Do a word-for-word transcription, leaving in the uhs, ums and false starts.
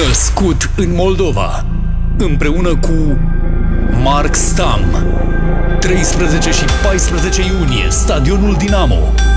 Născut în Moldova, împreună cu Mark Stam. treisprezece și paisprezece iunie, Stadionul Dinamo.